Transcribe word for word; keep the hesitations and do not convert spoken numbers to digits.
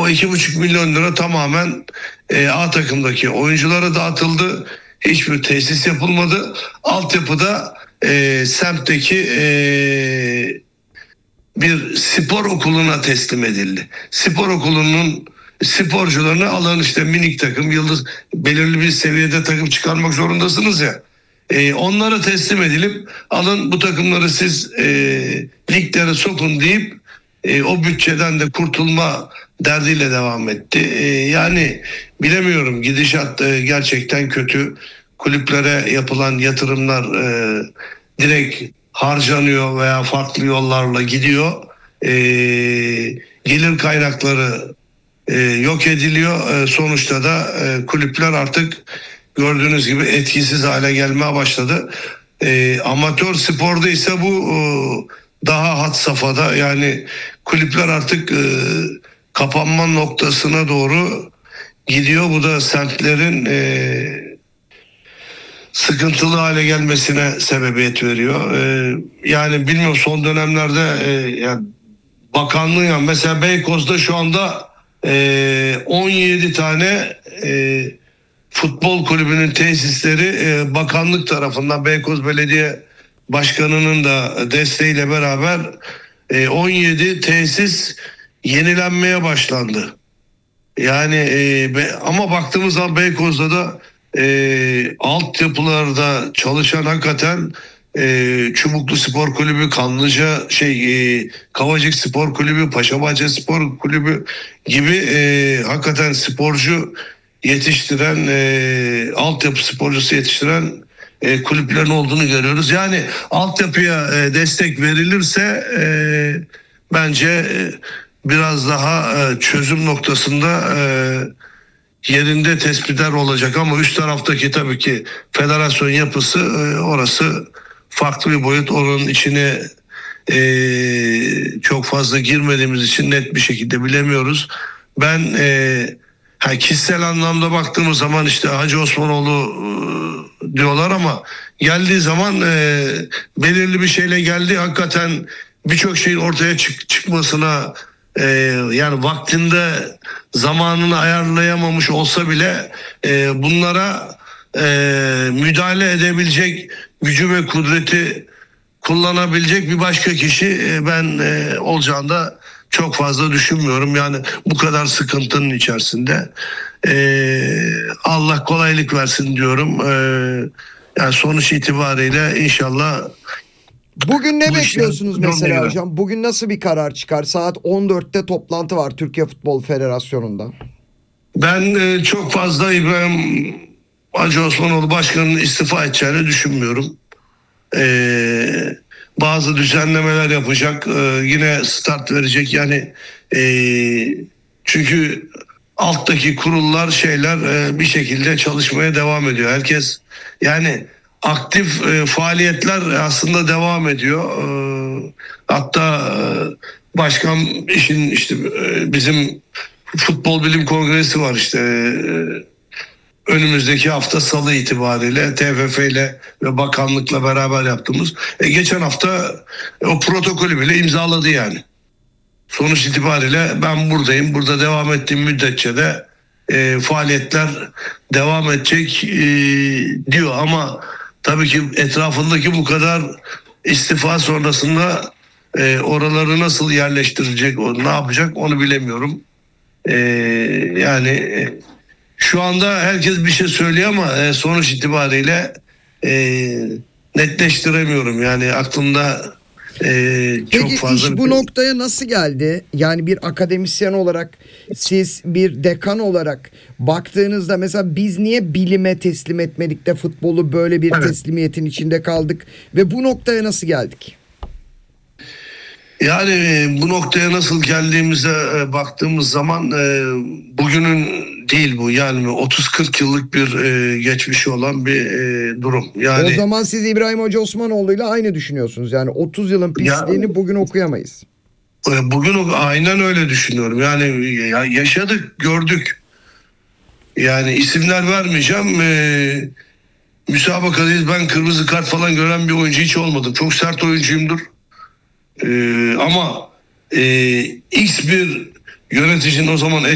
O iki buçuk milyon lira tamamen e, A takımdaki oyunculara dağıtıldı. Hiçbir tesis yapılmadı. Altyapıda e, semtteki e, bir spor okuluna teslim edildi. Spor okulunun sporcularını alın, işte minik takım, yıldız, belirli bir seviyede takım çıkarmak zorundasınız ya. E, onlara teslim edilip alın bu takımları siz e, liglere sokun deyip e, o bütçeden de kurtulma derdiyle devam etti. E, yani bilemiyorum, gidişat e, gerçekten kötü. Kulüplere yapılan yatırımlar e, direkt harcanıyor veya farklı yollarla gidiyor. E, gelir kaynakları e, yok ediliyor. E, sonuçta da e, kulüpler artık gördüğünüz gibi etkisiz hale gelmeye başladı. E, amatör sporda ise bu e, daha had safhada. Yani kulüpler artık e, kapanma noktasına doğru gidiyor. Bu da semtlerin e, sıkıntılı hale gelmesine sebebiyet veriyor. Ee, yani bilmiyorum, son dönemlerde e, yani bakanlığın, yani mesela Beykoz'da şu anda e, on yedi tane e, futbol kulübünün tesisleri e, bakanlık tarafından, Beykoz Belediye Başkanı'nın da desteğiyle beraber e, on yedi tesis yenilenmeye başlandı. Yani e, be, ama baktığımız zaman Beykoz'da da E, altyapılarda çalışan hakikaten e, Çubuklu Spor Kulübü, Kanlıca şey e, Kavacık Spor Kulübü, Paşabahçe Spor Kulübü gibi e, hakikaten sporcu yetiştiren, e, altyapı sporcusu yetiştiren e, kulüplerin olduğunu görüyoruz. Yani altyapıya e, destek verilirse e, bence e, biraz daha e, çözüm noktasında e, yerinde tespitler olacak, ama üst taraftaki tabii ki federasyon yapısı, orası farklı bir boyut. Onun içine e, çok fazla girmediğimiz için net bir şekilde bilemiyoruz. Ben e, ha, kişisel anlamda baktığımız zaman işte Hacı Osmanoğlu e, diyorlar, ama geldiği zaman e, belirli bir şeyle geldi. Hakikaten birçok şeyin ortaya çık çıkmasına, e, yani vaktinde zamanını ayarlayamamış olsa bile e, bunlara e, müdahale edebilecek gücü ve kudreti kullanabilecek bir başka kişi e, ben e, olacağını da çok fazla düşünmüyorum. Yani bu kadar sıkıntının içerisinde e, Allah kolaylık versin diyorum. E, yani sonuç itibariyle inşallah. Bugün ne Bu bekliyorsunuz işler mesela yoluna hocam? Bugün nasıl bir karar çıkar? Saat on dörtte toplantı var Türkiye Futbol Federasyonu'nda. Ben e, çok fazla İbrahim Hacı Osmanoğlu Başkanı'nın istifa edeceğini düşünmüyorum. E, bazı düzenlemeler yapacak, e, yine start verecek. Yani e, çünkü alttaki kurullar, şeyler e, bir şekilde çalışmaya devam ediyor. Herkes, yani aktif e, faaliyetler aslında devam ediyor. E, hatta e, başkan işin işte e, bizim Futbol Bilim Kongresi var işte e, önümüzdeki hafta Salı itibariyle T F F ile ve bakanlıkla beraber yaptığımız. E, geçen hafta o protokolü bile imzaladı yani. Sonuç itibariyle ben buradayım. Burada devam ettiğim müddetçe de e, faaliyetler devam edecek e, diyor, ama tabii ki etrafındaki bu kadar istifa sonrasında e, oraları nasıl yerleştirecek, o ne yapacak onu bilemiyorum. E, yani e, şu anda herkes bir şey söylüyor, ama e, sonuç itibariyle e, netleştiremiyorum. Yani aklımda e, çok Peki fazla... iş bu noktaya nasıl geldi? Yani bir akademisyen olarak, siz bir dekan olarak baktığınızda mesela biz niye bilime teslim etmedik de futbolu böyle bir Evet. teslimiyetin içinde kaldık ve bu noktaya nasıl geldik? Yani bu noktaya nasıl geldiğimize e, baktığımız zaman e, bugünün değil bu. Yani otuz kırk yıllık bir e, geçmişi olan bir e, durum. Yani O zaman siz İbrahim Hoca Osmanoğlu ile aynı düşünüyorsunuz. Yani otuz yılın pisliğini Ya- bugün okuyamayız. e, bugün o- aynen öyle düşünüyorum. Yani ya- yaşadık, gördük. Yani isimler vermeyeceğim. E, müsabakadayız. Ben kırmızı kart falan gören bir oyuncu hiç olmadım. Çok sert oyuncuyumdur. E, ama e, X bir yöneticinin o zaman